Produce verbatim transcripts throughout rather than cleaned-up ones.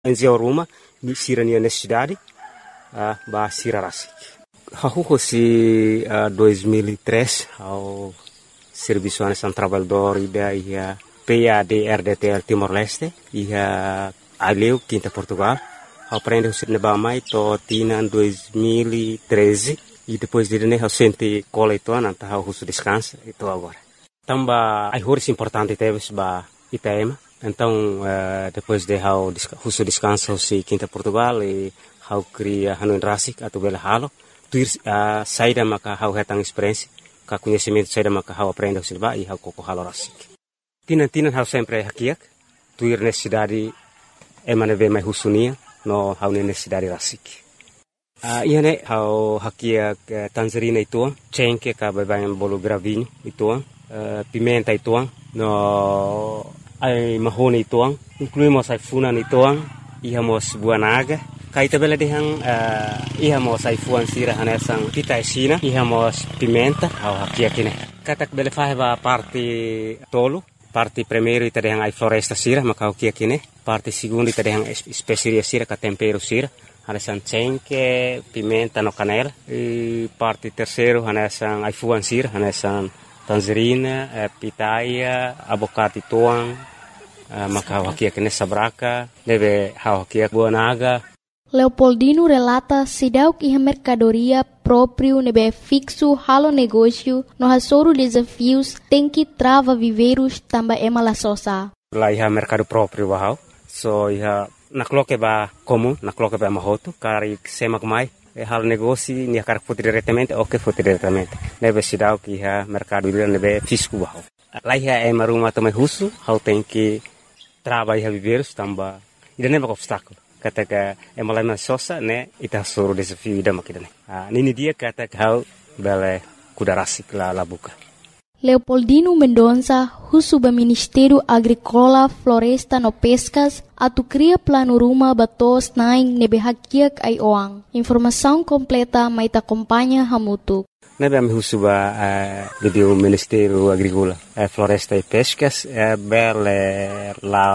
Anzia Roma, ni sira ni necessidade, uh, ba sira rasik. Hahu si uh, dois mil e três ao Serviço Nacional Trabalhador ida ia P A D R D T L Timor-Leste ia aleu quinta Portugal. Aprende o sirne ba mai to tina dois mil e treze e depois de né sente cola itu nanta ha husu descansa itu agora. Tamba ai horas importante teves ba Itaema. Então, uh, depois de hau husu descanso si quinta Portugal e hau cria hanu rasik atau bela halo, tuir uh, saída maka hau hetang experiência, ka conhecimento saída maka hau aprende o silba e hau koko halo rasik. Tinan-tinan hau sempre hakiak, tuir necessidade emane ve mai husunia no hau necessidade rasik. Uh, ia ne hau hakiak uh, tangerina ituang, cengke ka babayan bolo gravinho ituang, uh, pimenta ituang, no ai mahoni ituang, incluímos ai funan ituang, ihamos buanaga, kaita bela dehang uh, ihamos ai fuan sira hanesang pita esina, ihamos pimenta, au hakia kine. Katak bela faheba parte tolo, parte primeiro ita dehang ai floresta sira, maka hakia kine, parte segundo ita dehang especiaria sira, ka tempero sira, hanesang cengke, pimenta no canela, e parte terceiro hanesang ai fuan sira, hanesang tangerina, eh, pitaia, abocate ituang, Uh, maka hakia kene sabraka, deve hakia buanaga. Leopoldino relata sidau que a mercadoria próprio nebe fixo halo negócio no hasoro desafios tem que trava viveiros tamba ema la sosa. Lá iha mercado próprio bahau, so iha nakloke ba comum, nakloke ba mahoto, kari semak mai, e halo negócio ni akar foto diretamente ou que foto diretamente. Nebe sidau que iha mercado nebe fisco bahau. Lá iha ema rumah também husu, hau tem que trabalhar viveiros tamba ida nem obstáculo kata ka emalama sosa ne ita soro desafio ida makida ne ah nini dia kata kau bele kudarasik la la buka. Leopoldino Mendonça husuba Ministério Agrícola Floresta no Pescas atu cria plano ruma batos naing nebe hakiak ai oang. Informação completa mai ta acompanha hamutu. Nebe am husuba uh, do Ministério Agrícola, uh, Floresta e Pescas, uh, bele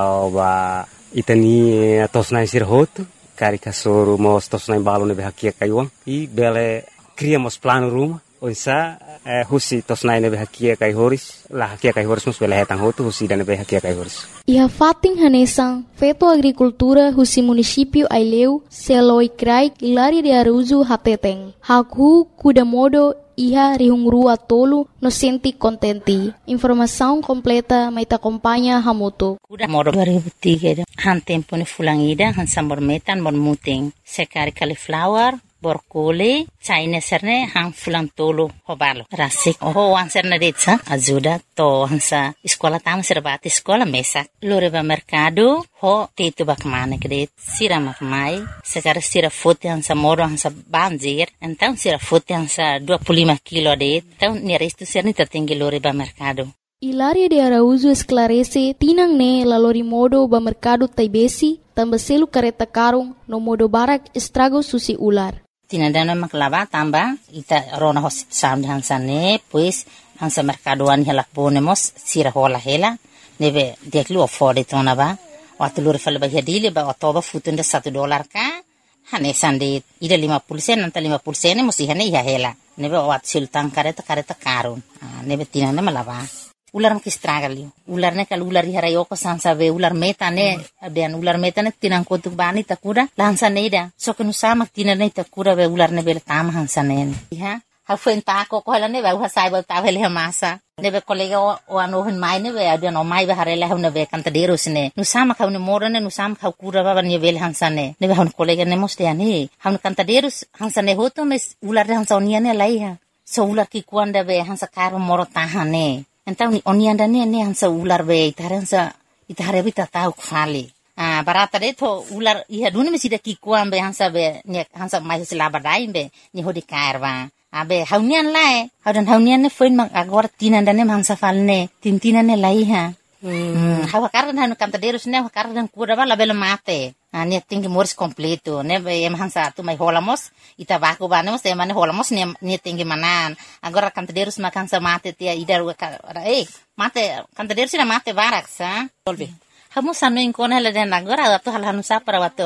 lauba itani tosnai sirhoto, karika soro mos tosnai balo nebe hakia kaiwang, e bele criamos plano ruma, onsa uh, husi tosnai nebe hakia kai horis, la hakia kai horis mus bele hetang hoto husi dan nebe hakia kai horis. Iha fating hanesang, feto agricultura husi município Aileu, Seloi Krai, Hilária de Araújo Hateteng, haku kudamodo iha rihungrua tolo no senti contenti. Informação completa mai ta acompanha hamuto. Kuda modo dua ribu tiga han tempo ni fulangida han sambor metan bon muting sekari cauliflower borkole china serne han fulang tolo hobalo rasik ho wan serne detsa ajuda to hansa escola tam serbati escola mesa loreva mercado ho tetu bakmane kret sira makmai sekar sira fote hansa moro hansa banjir então sira fote hansa dua puluh lima kilo det então ni resto serne tatinggi loreva mercado. Hilária de Araújo esclarece tinang ne lalori modo ba mercado taibesi tamba selu kareta karung no modo barak estrago susi ular. Tinadana maklava tamba ita rona hosit sam de hansane pues hansa mercadoan helak bonemos sira hola hela neve deklu ofode tonaba watulur fal ba hedile ba otoba futunda satu dolar ka hane sande ida lima puluh sen nanta lima puluh sen musi hane ya hela neve wat sultan kareta kareta karun neve tinana malava ular mak estragali ular ne kal ular hara yoko sansa ve ular meta ne ben ular meta ne tinang kotuk bani takura lansa neida so kenu sama tinane takura ve ular ne bel tam hansa ne ha ha fenta ko ko hala ne va ha sai ba ta vele masa ne ve kolega o ano hen mai ne ve adan o mai ve harela ne ve kanta deros ne nu sama ka ne morane nu sama ka kura ba ne vel hansa ne ne ve han kolega ne moste ani han kanta deros hansa ne hoto mes ular hansa oniane lai ha so ular ki kuanda ve hansa karo moro tahane. Então ni onianda ne ne hansa ular be itaransa itare bita tau khali ah barata de to ular iha duni mesida ki kuam be hansa be ne hansa mai sila badai be ni hodi kairwa abe haunian lai haudan haunian ne foin mak agora tinanda ne hansa falne tintina ne lai ha hmm hawa karan hanu kanta derus ne karan kura bala bela mate ne tingi mors completo ne em hansa tu mai holamos ita baku banemos e mane holamos ne ne tingi manan agora cantaderos ma cansa mate tia idar eh mate cantaderos na mate varak sa tolbe Kamu sanu ingkona hela den agora atu hal hanu sapara watu